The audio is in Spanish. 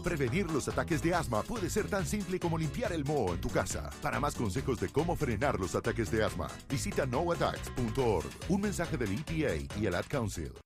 Prevenir los ataques de asma puede ser tan simple como limpiar el moho en tu casa. Para más consejos de cómo frenar los ataques de asma, visita noattacks.org. Un mensaje del EPA y el Ad Council.